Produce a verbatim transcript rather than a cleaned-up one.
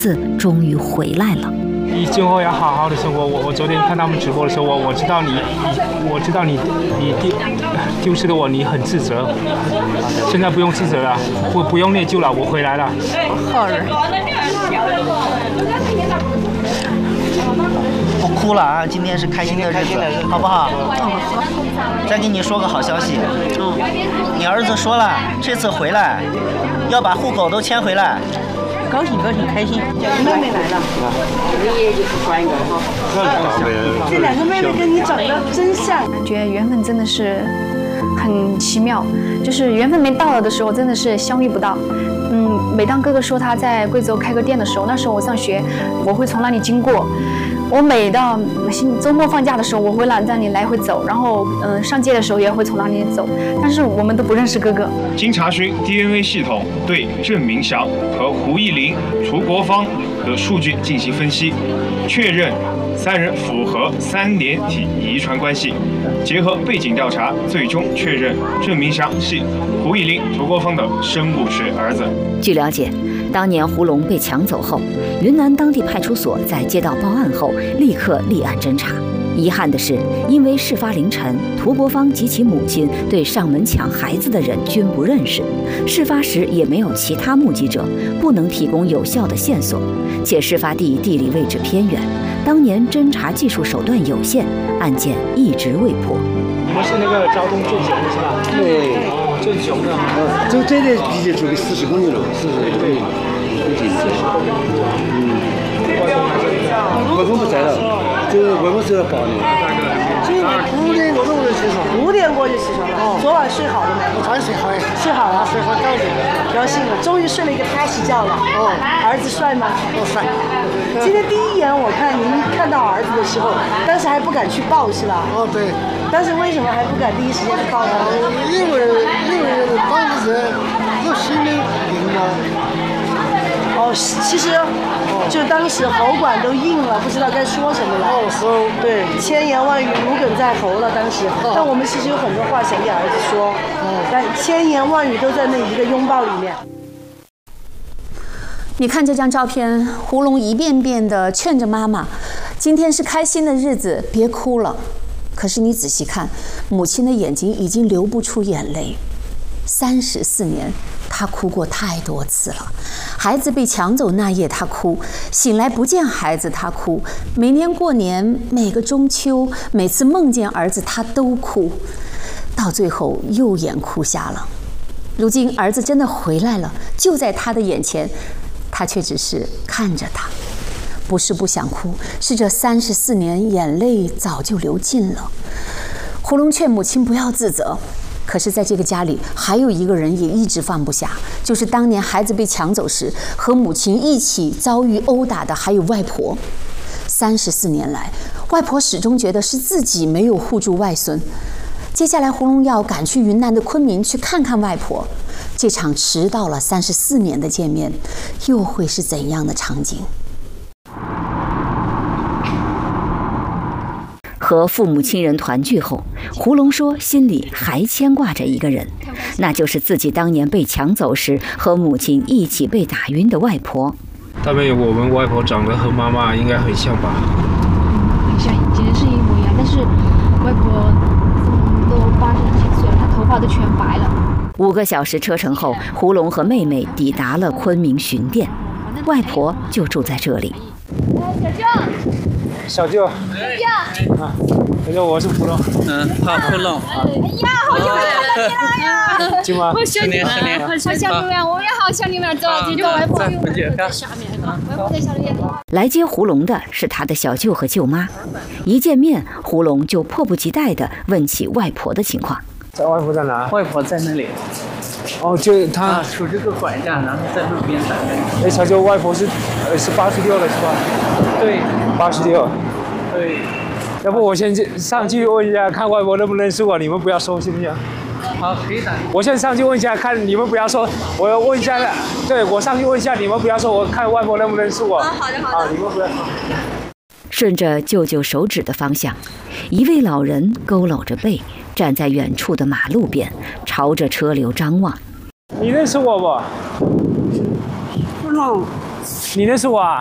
子终于回来了。 你今后要好好的生活。我我昨天看他们直播的时候，我我知道你，你我知道你你丢丢失了我，你很自责。现在不用自责了，不不用内疚了，我回来了。 好人。 不哭了啊！今天是开心的日子，好不好？再给你说个好消息，你儿子说了，这次回来要把户口都迁回来。 高兴高兴开心，妹妹来了。你也就是算一个哈。 这两个妹妹跟你长得真像， 感觉缘分真的是很奇妙，就是缘分没到了的时候，真的是相遇不到。嗯，每当哥哥说他在贵州开个店的时候，那时候我上学，我会从那里经过。我每到周末放假的时候，我会在那里来回走，然后嗯、呃、上街的时候也会从那里走，但是我们都不认识哥哥。 经查询 D N A 系统对郑明祥和胡艺林、楚国芳的数据进行分析，确认三人符合三联体遗传关系。结合背景调查，最终确认郑明祥系胡艺林、楚国芳的生物学儿子。 据了解，当年胡龙被抢走后，云南当地派出所在接到报案后立刻立案侦查。遗憾的是，因为事发凌晨，涂国芳及其母亲对上门抢孩子的人均不认识，事发时也没有其他目击者，不能提供有效的线索，且事发地地理位置偏远，当年侦查技术手段有限，案件一直未破。 你们是那个昭东镇雄的是吧？ 对， 哦，镇雄的。 走这里毕竟走个四十公里路，四十公里，不近。嗯。外公不在了，就外公走了八年。 所以五点过钟就起床，五点过就起床了。哦，昨晚睡好了没？ 我昨晚睡好呀， 睡好了， 睡好高兴， 高兴了，终于睡了一个踏实觉了。哦，儿子帅吗？ 哦帅。 今天第一眼我看您看到儿子的时候，当时还不敢去抱是吧？ 哦对。 但是为什么还不敢第一时间去抱他？ 因为因为当时有心理病嘛。 哦，其实就当时喉管都硬了，不知道该说什么了。 哦，是。 对，千言万语如鲠在喉了，当时。但我们其实有很多话想给儿子说，但千言万语都在那一个拥抱里面。 你看这张照片，胡龙一遍遍地劝着妈妈，今天是开心的日子，别哭了。可是你仔细看，母亲的眼睛已经流不出眼泪。三十四年，她哭过太多次了。孩子被抢走那夜，她哭；醒来不见孩子，她哭；每年过年，每个中秋，每次梦见儿子，她都哭。到最后，又眼哭瞎了。如今儿子真的回来了，就在她的眼前，她却只是看着他。不是不想哭，是这三十四年眼泪早就流尽了。胡龙劝母亲不要自责，可是在这个家里还有一个人也一直放不下，就是当年孩子被抢走时和母亲一起遭遇殴打的还有外婆。三十四年来，外婆始终觉得是自己没有护住外孙。接下来胡龙要赶去云南的昆明去看看外婆，这场迟到了三十四年的见面又会是怎样的场景？ 和父母亲人团聚后，胡龙说心里还牵挂着一个人，那就是自己当年被抢走时和母亲一起被打晕的外婆。 大妹，我们外婆长得和妈妈应该很像吧？ 很像，简直是一模一样。但是外婆都八十几岁了，她头发都全白了。 五个小时车程后，胡龙和妹妹抵达了昆明巡店，外婆就住在这里。 小舅，小舅，啊，小舅，我是胡龙。 嗯，好，胡龙。 哎呀，好久没看到你了呀！ 舅妈， 好想你们，好想你们，我也好想你们。走，这就外婆在下面，外婆在下面。 来接胡龙的是他的小舅和舅妈，一见面，胡龙就迫不及待地问起外婆的情况。 在外婆在哪？ 外婆在那里。 哦，就她啊，拄着个拐杖，然后在路边打的。 哎，小舅，外婆是呃是八十六了是吧？ 对， 八十六。 对。 要不我先上去问一下，看外婆认不认识我，你们不要说行不行？ 好，可以的。 我先上去问一下，看你们不要说，我要问一下，对我上去问一下，你们不要说，我看外婆认不认识我。 啊，好的好的。 啊，你们不要说。 顺着舅舅手指的方向，一位老人佝偻着背，站在远处的马路边，朝着车流张望。 你认识我不？ 不能。 你认识我啊？